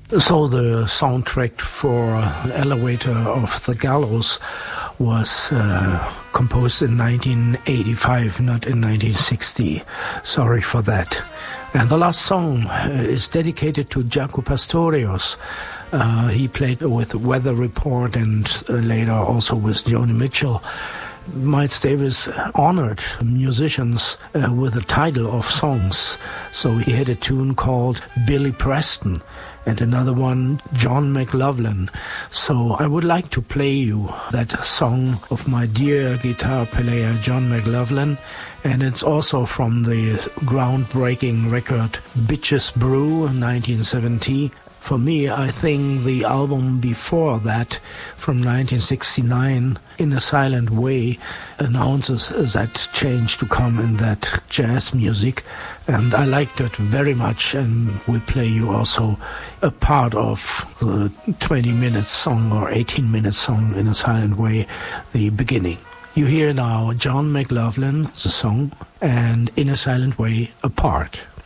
So the soundtrack for Elevator of the Gallows was composed in 1985, not in 1960. Sorry for that. And the last song is dedicated to Jaco Pastorius. He played with Weather Report and later also with Joni Mitchell. Miles Davis honored musicians with the title of songs. So he had a tune called Billy Preston and another one, John McLaughlin. So I would like to play you that song of my dear guitar player, John McLaughlin. And it's also from the groundbreaking record Bitches Brew, 1970. For me, I think the album before that, from 1969, In a Silent Way, announces that change to come in that jazz music. And I liked it very much, and we'll play you also a part of the 20-minute song or 18-minute song, In a Silent Way, the beginning. You hear now John McLaughlin, the song, and In a Silent Way, a part.